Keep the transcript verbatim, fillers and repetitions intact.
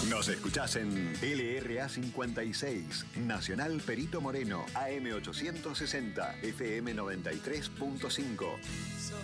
Nos escuchás en L R A cincuenta y seis, Nacional Perito Moreno, A M ochocientos sesenta, F M noventa y tres punto cinco.